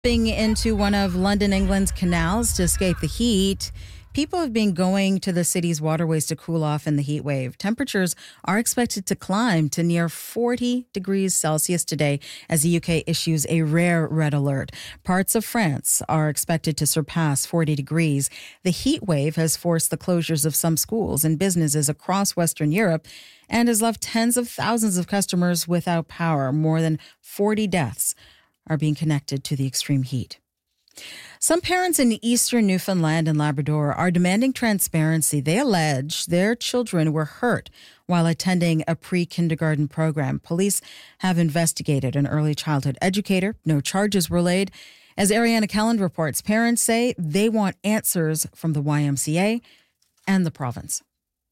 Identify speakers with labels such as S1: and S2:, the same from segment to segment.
S1: Jumping into one of London, England's canals to escape the heat. People have been going to the city's waterways to cool off in the heat wave. Temperatures are expected to climb to near 40 degrees Celsius today as the UK issues a rare red alert. Parts of France are expected to surpass 40 degrees. The heat wave has forced the closures of some schools and businesses across Western Europe and has left tens of thousands of customers without power. More than 40 deaths are being connected to the extreme heat. Some parents in eastern Newfoundland and Labrador are demanding transparency. They allege their children were hurt while attending a pre-kindergarten program. Police have investigated an early childhood educator. No charges were laid. As Ariana Kelland reports, parents say they want answers from the YMCA and the province.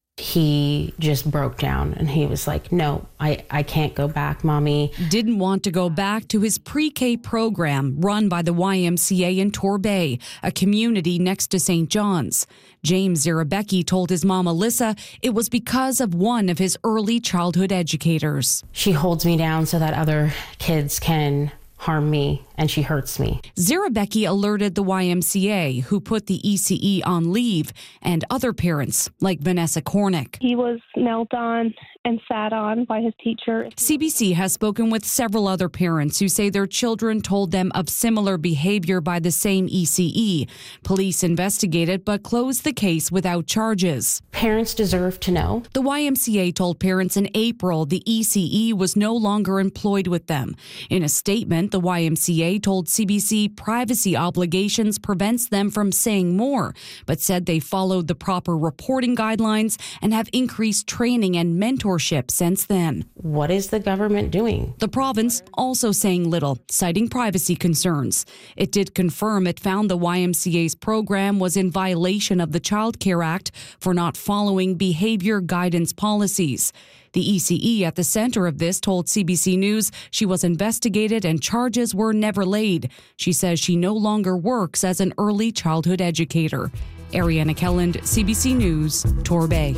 S2: He just broke down and he was like, no, I can't go back, Mommy.
S3: Didn't want to go back to his pre-K program run by the YMCA in Torbay, a community next to St. John's. James Zirabecki told his mom, Alyssa, it was because of one of his early childhood educators.
S2: She holds me down so that other kids can harm me, and she hurts me.
S3: Zirabecki alerted the YMCA, who put the ECE on leave, and other parents, like Vanessa Cornick.
S4: He was knelt on and sat on by his teacher.
S3: CBC has spoken with several other parents who say their children told them of similar behavior by the same ECE. Police investigated but closed the case without charges.
S2: Parents deserve to know.
S3: The YMCA told parents in April the ECE was no longer employed with them. In a statement, the YMCA told CBC privacy obligations prevents them from saying more, but said they followed the proper reporting guidelines and have increased training and mentorship since then.
S2: What is the government doing?
S3: The province also saying little, citing privacy concerns. It did confirm it found the YMCA's program was in violation of the Child Care Act for not following behavior guidance policies. The ECE at the center of this told CBC News she was investigated and charges were never laid. She says she no longer works as an early childhood educator. Ariana Kelland, CBC News, Torbay.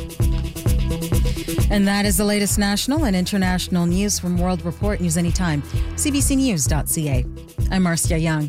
S1: And that is the latest national and international news from World Report News Anytime, cbcnews.ca. I'm Marcia Young.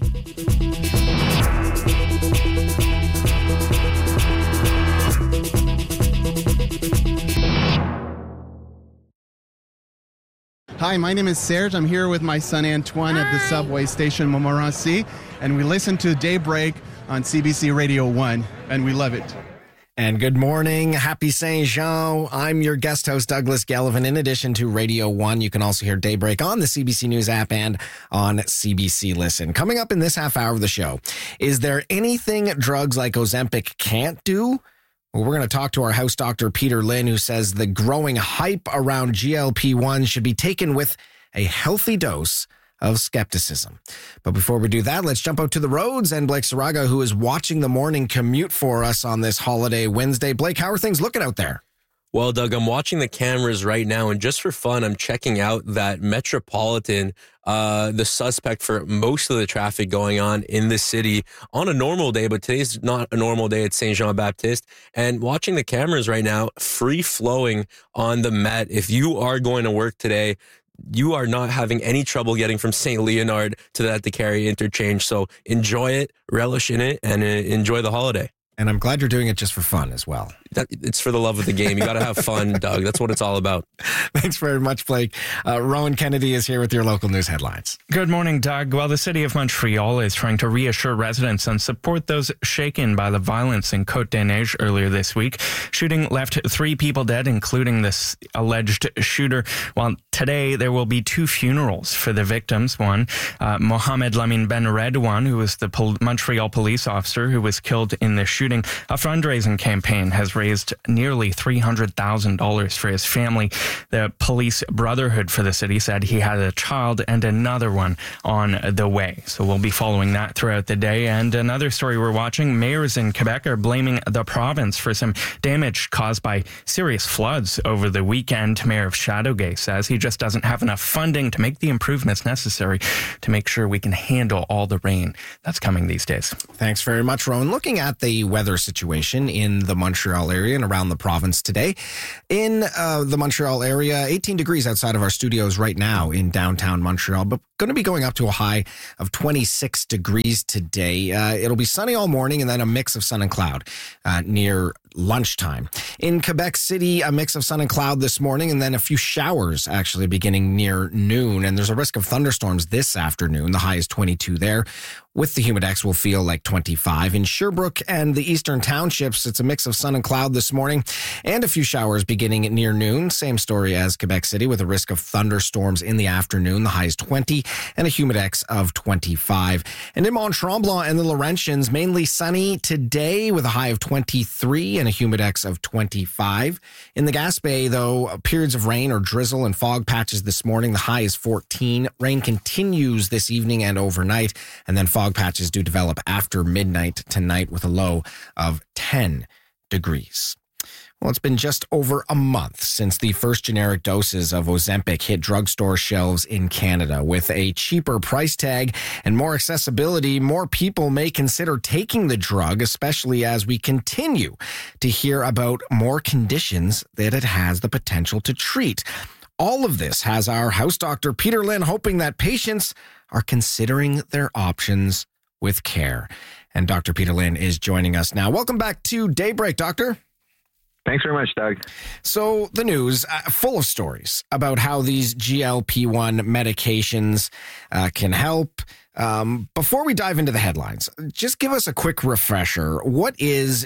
S5: Hi, my name is Serge. I'm here with my son Antoine at the subway station Montmorency, and we listen to Daybreak on CBC Radio 1, and we love it.
S6: And good morning. Happy Saint Jean. I'm your guest host, Douglas Gallivan. In addition to Radio 1, you can also hear Daybreak on the CBC News app and on CBC Listen. Coming up in this half hour of the show, is there anything drugs like Ozempic can't do? Well, we're going to talk to our house doctor, Peter Lynn, who says the growing hype around GLP-1 should be taken with a healthy dose of skepticism. But before we do that, let's jump out to the roads and Blake Saraga, who is watching the morning commute for us on this holiday Wednesday. Blake, how are things looking out there?
S7: Well, Doug, I'm watching the cameras right now, and just for fun, I'm checking out that Metropolitan, the suspect for most of the traffic going on in the city on a normal day, but today's not a normal day at Saint Jean Baptiste. And watching the cameras right now, free flowing on the Met. If you are going to work today, you are not having any trouble getting from St. Leonard to that DeCarry interchange. So enjoy it, relish in it, and enjoy the holiday.
S6: And I'm glad you're doing it just for fun as well.
S7: It's for the love of the game. You got to have fun, Doug. That's what it's all about.
S6: Thanks very much, Blake. Rowan Kennedy is here with your local news headlines.
S8: Good morning, Doug. Well, the city of Montreal is trying to reassure residents and support those shaken by the violence in Côte-des-Neiges earlier this week. Shooting left 3 people dead, including this alleged shooter. Well, today there will be 2 funerals for the victims. One, Mohamed Lamine Ben Redouane, who was the Montreal police officer who was killed in the shooting. A fundraising campaign has raised nearly $300,000 for his family. The police brotherhood for the city said he had a child and another one on the way. So we'll be following that throughout the day. And another story we're watching, mayors in Quebec are blaming the province for some damage caused by serious floods over the weekend. Mayor of Châteauguay says he just doesn't have enough funding to make the improvements necessary to make sure we can handle all the rain that's coming these days.
S6: Thanks very much, Rowan. Looking at the weather situation in the Montreal area and around the province today. In the Montreal area, 18 degrees outside of our studios right now in downtown Montreal, but going to be going up to a high of 26 degrees today. It'll be sunny all morning and then a mix of sun and cloud near lunchtime. In Quebec City, a mix of sun and cloud this morning and then a few showers actually beginning near noon. And there's a risk of thunderstorms this afternoon. The high is 22 there. With the Humidex, we'll feel like 25. In Sherbrooke and the eastern townships, it's a mix of sun and cloud this morning and a few showers beginning near noon. Same story as Quebec City with a risk of thunderstorms in the afternoon. The high is 20 and a Humidex of 25. And in Mont-Tremblant and the Laurentians, mainly sunny today with a high of 23 and a Humidex of 25. In the Gaspé, though, periods of rain or drizzle and fog patches this morning. The high is 14. Rain continues this evening and overnight, and then fog patches do develop after midnight tonight with a low of 10 degrees. Well, it's been just over a month since the first generic doses of Ozempic hit drugstore shelves in Canada. With a cheaper price tag and more accessibility, more people may consider taking the drug, especially as we continue to hear about more conditions that it has the potential to treat. All of this has our house doctor, Peter Lynn, hoping that patients are considering their options with care. And Dr. Peter Lynn is joining us now. Welcome back to Daybreak, Doctor.
S9: Thanks very much, Doug.
S6: So the news, full of stories about how these GLP-1 medications can help. Before we dive into the headlines, just give us a quick refresher. What is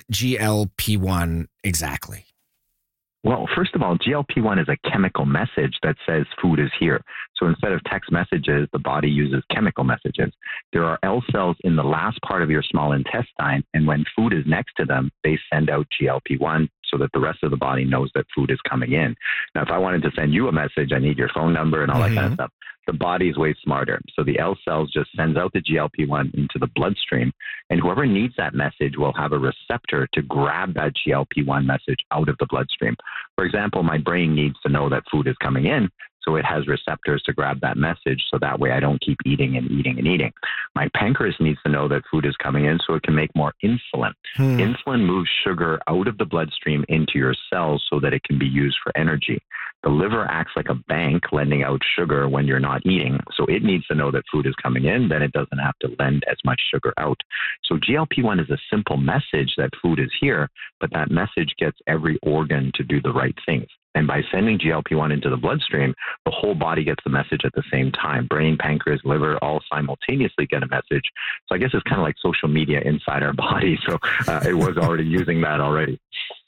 S6: GLP-1 exactly?
S9: Well, first of all, GLP-1 is a chemical message that says food is here. So instead of text messages, the body uses chemical messages. There are L cells in the last part of your small intestine, and when food is next to them, they send out GLP-1 so that the rest of the body knows that food is coming in. Now, if I wanted to send you a message, I need your phone number and all that kind of stuff. The body is way smarter. So the L cells just sends out the GLP-1 into the bloodstream, and whoever needs that message will have a receptor to grab that GLP-1 message out of the bloodstream. For example, my brain needs to know that food is coming in, so it has receptors to grab that message, so that way I don't keep eating and eating and eating. My pancreas needs to know that food is coming in so it can make more insulin. Insulin moves sugar out of the bloodstream into your cells so that it can be used for energy. The liver acts like a bank lending out sugar when you're not eating, so it needs to know that food is coming in, then it doesn't have to lend as much sugar out. So GLP-1 is a simple message that food is here, but that message gets every organ to do the right things. And by sending GLP-1 into the bloodstream, the whole body gets the message at the same time. Brain, pancreas, liver all simultaneously get a message. So I guess it's kind of like social media inside our body. So it was already using that already.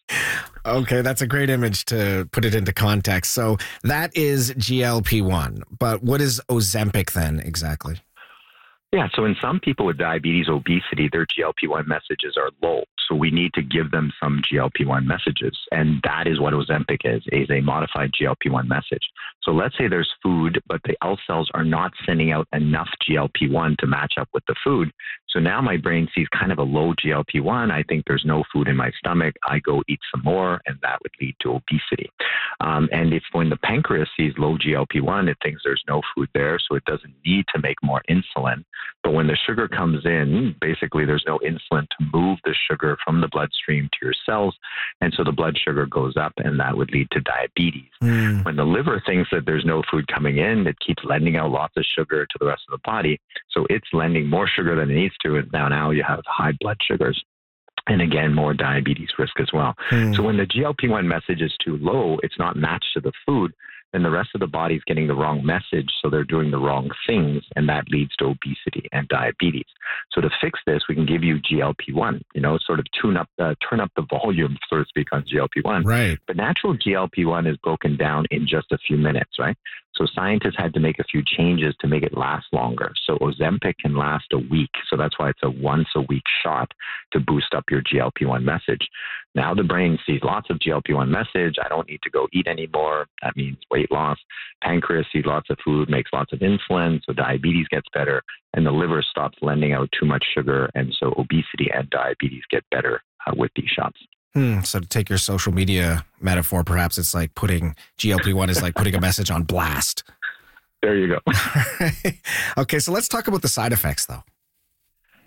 S6: Okay, that's a great image to put it into context. So that is GLP-1. But what is Ozempic then exactly?
S9: Yeah, so in some people with diabetes, obesity, their GLP-1 messages are low. So we need to give them some GLP-1 messages. And that is what Ozempic is a modified GLP-1 message. So let's say there's food, but the L cells are not sending out enough GLP-1 to match up with the food. So now my brain sees kind of a low GLP-1. I think there's no food in my stomach. I go eat some more, and that would lead to obesity. And if when the pancreas sees low GLP-1, it thinks there's no food there, so it doesn't need to make more insulin. But when the sugar comes in, basically there's no insulin to move the sugar from the bloodstream to your cells. And so the blood sugar goes up, and that would lead to diabetes. When the liver thinks that there's no food coming in, it keeps lending out lots of sugar to the rest of the body. So it's lending more sugar than it needs to. And now you have high blood sugars. And again, more diabetes risk as well. So when the GLP-1 message is too low, it's not matched to the food, then the rest of the body is getting the wrong message, so they're doing the wrong things, and that leads to obesity and diabetes. So to fix this, we can give you GLP-1, sort of turn up the volume, so to speak, on GLP-1.
S6: Right.
S9: But natural GLP-1 is broken down in just a few minutes, right? So scientists had to make a few changes to make it last longer. So Ozempic can last a week. So that's why it's a once-a-week shot to boost up your GLP-1 message. Now the brain sees lots of GLP-1 message. I don't need to go eat anymore. That means weight loss. Pancreas sees lots of food, makes lots of insulin, so diabetes gets better. And the liver stops lending out too much sugar, and so obesity and diabetes get better with these shots.
S6: So to take your social media metaphor, perhaps it's like putting GLP-1 is like putting a message on blast.
S9: There you go.
S6: Okay, so let's talk about the side effects, though.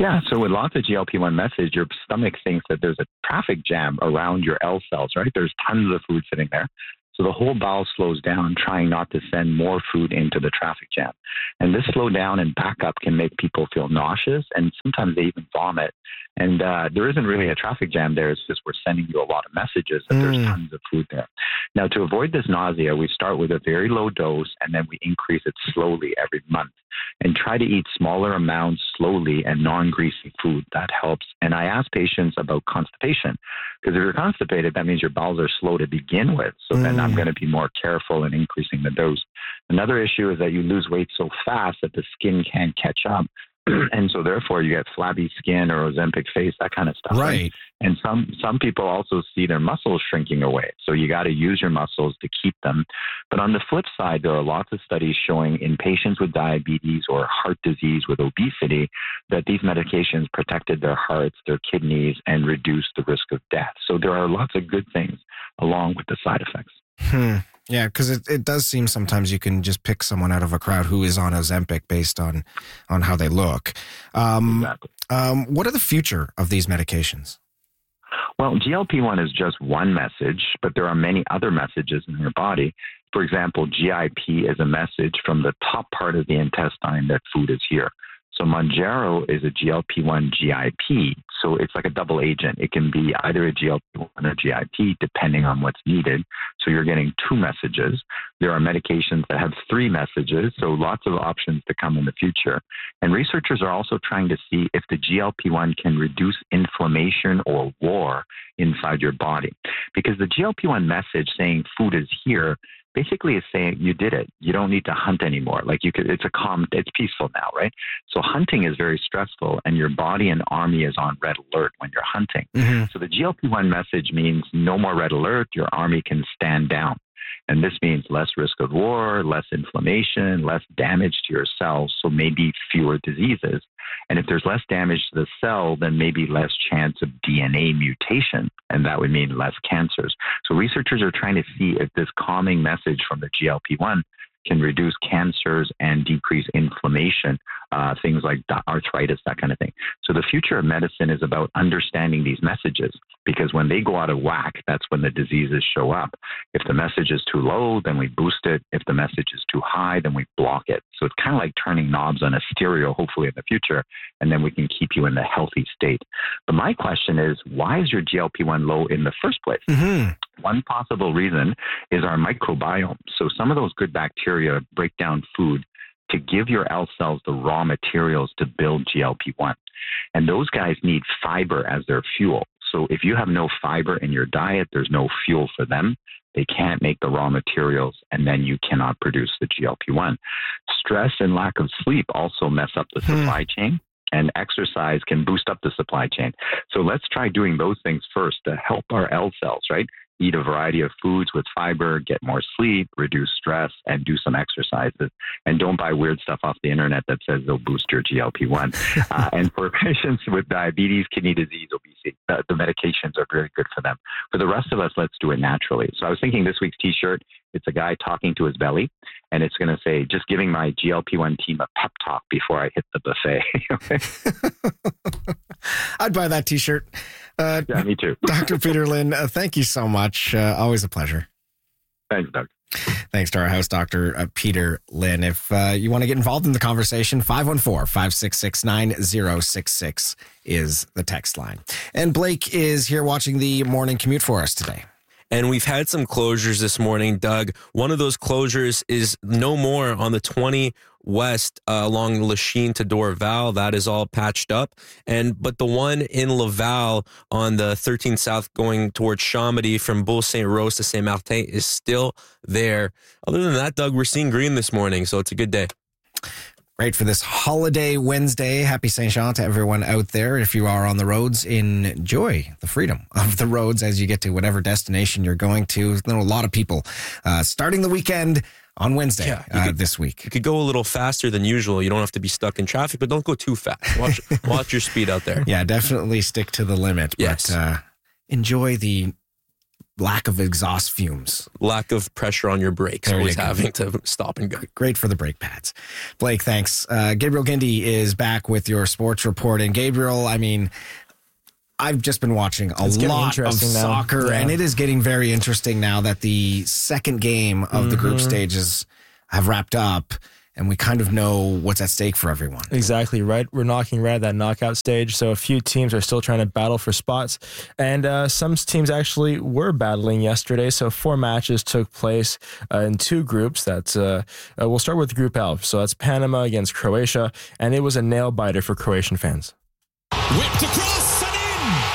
S9: Yeah, so with lots of GLP-1 message, your stomach thinks that there's a traffic jam around your L cells, right? There's tons of food sitting there. So the whole bowel slows down, trying not to send more food into the traffic jam. And this slow down and backup can make people feel nauseous, and sometimes they even vomit. And there isn't really a traffic jam there. It's just we're sending you a lot of messages that there's tons of food there. Now, to avoid this nausea, we start with a very low dose, and then we increase it slowly every month. And try to eat smaller amounts slowly and non-greasy food. That helps. And I ask patients about constipation, because if you're constipated, that means your bowels are slow to begin with. So then I'm going to be more careful in increasing the dose. Another issue is that you lose weight so fast that the skin can't catch up. And so therefore you get flabby skin or Ozempic face, that kind of stuff.
S6: Right.
S9: And some people also see their muscles shrinking away. So you got to use your muscles to keep them. But on the flip side, there are lots of studies showing in patients with diabetes or heart disease with obesity that these medications protected their hearts, their kidneys, and reduced the risk of death. So there are lots of good things along with the side effects.
S6: Yeah, because it does seem sometimes you can just pick someone out of a crowd who is on Ozempic based on how they look.
S9: Exactly.
S6: What are the future of these medications?
S9: Well, GLP-1 is just one message, but there are many other messages in your body. For example, GIP is a message from the top part of the intestine that food is here. So Mounjaro is a GLP-1 GIP, so it's like a double agent. It can be either a GLP-1 or GIP, depending on what's needed. So you're getting two messages. There are medications that have three messages, so lots of options to come in the future. And researchers are also trying to see if the GLP-1 can reduce inflammation or war inside your body. Because the GLP-1 message saying food is here basically is saying you did it. You don't need to hunt anymore. Like it's peaceful now, right? So hunting is very stressful, and your body and army is on red alert when you're hunting. So the GLP-1 message means no more red alert. Your army can stand down. And this means less risk of war, less inflammation, less damage to your cells, so maybe fewer diseases. And if there's less damage to the cell, then maybe less chance of DNA mutation, and that would mean less cancers. So researchers are trying to see if this calming message from the GLP-1 can reduce cancers and decrease inflammation, things like arthritis, that kind of thing. So the future of medicine is about understanding these messages, because when they go out of whack, that's when the diseases show up. If the message is too low, then we boost it. If the message is too high, then we block it. So it's kind of like turning knobs on a stereo, hopefully in the future, and then we can keep you in the healthy state. But my question is, why is your GLP-1 low in the first place? One possible reason is our microbiome. So some of those good bacteria break down food to give your L cells the raw materials to build GLP-1. And those guys need fiber as their fuel. So if you have no fiber in your diet, there's no fuel for them. They can't make the raw materials, and then you cannot produce the GLP-1. Stress and lack of sleep also mess up the supply chain, and exercise can boost up the supply chain. So let's try doing those things first to help our L cells, right? Eat a variety of foods with fiber, get more sleep, reduce stress, and do some exercises. And don't buy weird stuff off the internet that says they'll boost your GLP-1. And for patients with diabetes, kidney disease, obesity, the medications are very good for them. For the rest of us, let's do it naturally. So I was thinking this week's t-shirt, it's a guy talking to his belly, and it's going to say, just giving my GLP-1 team a pep talk before I hit the buffet.
S6: I'd buy that t-shirt.
S9: Yeah, me too.
S6: Dr. Peter Lin, thank you so much. Always a pleasure.
S9: Thanks, Doug.
S6: Thanks to our host, Dr. Peter Lin. If you want to get involved in the conversation, 514-566-9066 is the text line. And Blake is here watching the morning commute for us today.
S7: And we've had some closures this morning, Doug. One of those closures is no more on the 20 West along Lachine to Dorval. That is all patched up. But the one in Laval on the 13 South going towards Chomedy from Bourg Saint Rose to Saint Martin is still there. Other than that, Doug, we're seeing green this morning, so it's a good day.
S6: Great for this holiday Wednesday. Happy Saint Jean to everyone out there. If you are on the roads, enjoy the freedom of the roads as you get to whatever destination you're going to. A lot of people starting the weekend on Wednesday this week.
S7: You could go a little faster than usual. You don't have to be stuck in traffic, but don't go too fast. Watch your speed out there.
S6: Yeah, definitely stick to the limit.
S7: Yes.
S6: But enjoy the lack of exhaust fumes.
S7: Lack of pressure on your brakes,
S6: There
S7: always
S6: you go.
S7: having to stop and go.
S6: Great for the brake pads. Blake, thanks. Gabriel Gindi is back with your sports report. And Gabriel, I mean, I've just been watching a lot of soccer, and it is getting very interesting now that the second game of the group stages have wrapped up, and we kind of know what's at stake for everyone.
S10: Exactly, right? We're knocking right at that knockout stage, so a few teams are still trying to battle for spots, and some teams actually were battling yesterday, so 4 matches took place in 2 groups. We'll start with Group L, so that's Panama against Croatia, and it was a nail-biter for Croatian fans.
S11: Whipped across and in!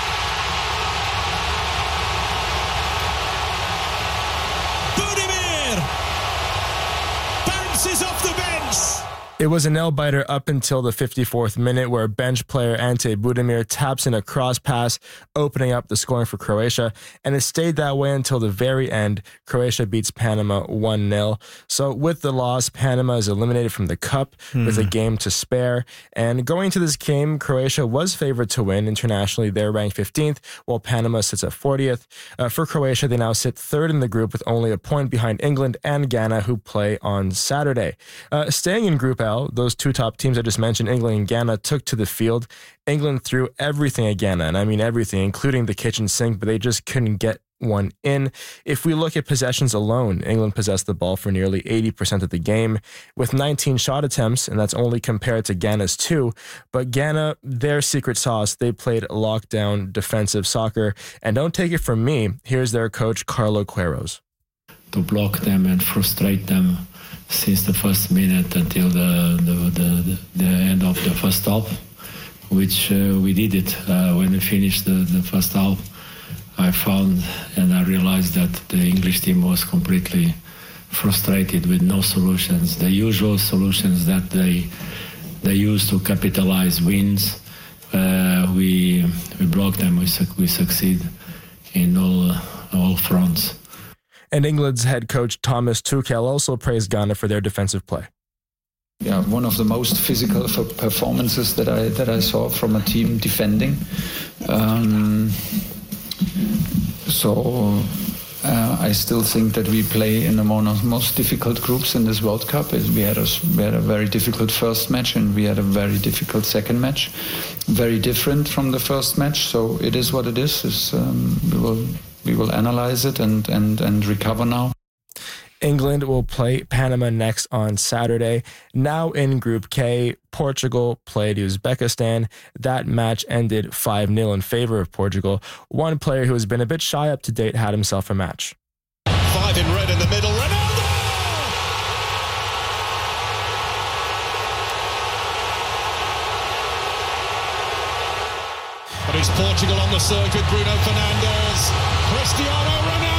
S11: Budimir bounces off the bench.
S10: It was a nail-biter up until the 54th minute where bench player Ante Budimir taps in a cross pass, opening up the scoring for Croatia, and it stayed that way until the very end. Croatia beats Panama 1-0. So with the loss, Panama is eliminated from the Cup with a game to spare. And going to this game, Croatia was favored to win. Internationally, they're ranked 15th, while Panama sits at 40th. For Croatia, they now sit 3rd in the group with only a point behind England and Ghana, who play on Saturday. Staying in Group L, those 2 top teams I just mentioned, England and Ghana, took to the field. England threw everything at Ghana, and I mean everything, including the kitchen sink, but they just couldn't get one in. If we look at possessions alone, England possessed the ball for nearly 80% of the game with 19 shot attempts, and that's only compared to Ghana's 2. But Ghana, their secret sauce, they played lockdown defensive soccer. And don't take it from me, here's their coach, Carlo Queiroz.
S12: To block them and frustrate them since the first minute until the end of the first half, which we did it. When we finished the first half, I found and I realized that the English team was completely frustrated with no solutions. The usual solutions that they use to capitalize wins, we block them. We succeed in all fronts.
S10: And England's head coach Thomas Tuchel also praised Ghana for their defensive play.
S13: Yeah, one of the most physical performances that I saw from a team defending. I still think that we play in one of the most difficult groups in this World Cup. We had a very difficult first match and we had a very difficult second match. Very different from the first match, so it is what it is. We will analyze it and recover now.
S10: England will play Panama next on Saturday. Now in Group K, Portugal played Uzbekistan. That match ended 5-0 in favor of Portugal. One player who has been a bit shy up to date had himself a match.
S11: 5 in red in the middle, Ronaldo! But it's Portugal on the circuit, Bruno Fernandes, Cristiano Ronaldo!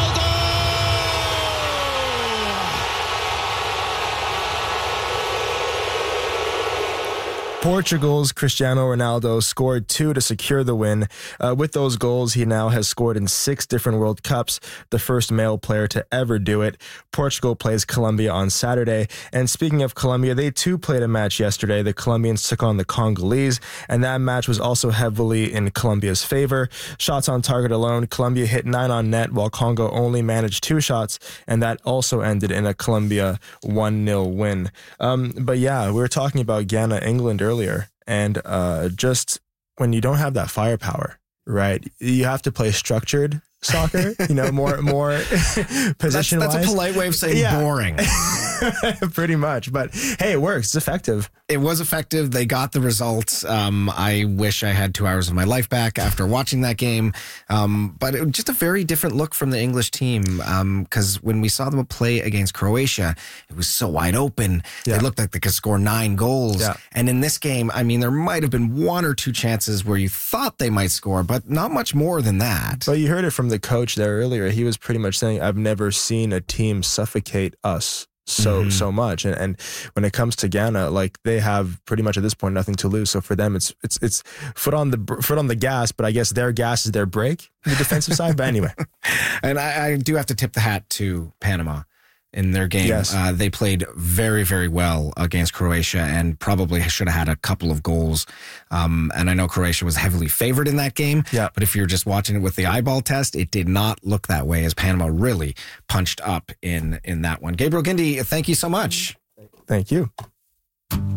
S10: Portugal's Cristiano Ronaldo scored 2 to secure the win. With those goals, he now has scored in 6 different World Cups, the first male player to ever do it. Portugal plays Colombia on Saturday. And speaking of Colombia, they too played a match yesterday. The Colombians took on the Congolese, and that match was also heavily in Colombia's favor. Shots on target alone, Colombia hit 9 on net, while Congo only managed 2 shots, and that also ended in a Colombia 1-0 win. But yeah, we were talking about Ghana, England earlier, and just when you don't have that firepower, right, you have to play structured soccer, more position wise.
S6: That's a polite way of saying boring.
S10: Pretty much. But hey, it works. It's effective.
S6: It was effective. They got the results. I wish I had 2 hours of my life back after watching that game. But it was just a very different look from the English team. Because when we saw them play against Croatia, it was so wide open. Yeah. They looked like they could score 9 goals. Yeah. And in this game, I mean, there might have been 1 or 2 chances where you thought they might score, but not much more than that.
S10: But you heard it from the coach there earlier. He was pretty much saying, I've never seen a team suffocate us so much. And when it comes to Ghana, like, they have pretty much at this point nothing to lose. So for them, it's foot on the gas, but I guess their gas is their brake on the defensive side. But anyway,
S6: and I do have to tip the hat to Panama. in their game.
S10: Yes.
S6: They played very, very well against Croatia and probably should have had a couple of goals. And I know Croatia was heavily favored in that game.
S10: Yeah.
S6: But if you're just watching it with the eyeball test, it did not look that way as Panama really punched up in that one. Gabriel Gindi, thank you so much.
S10: Thank you.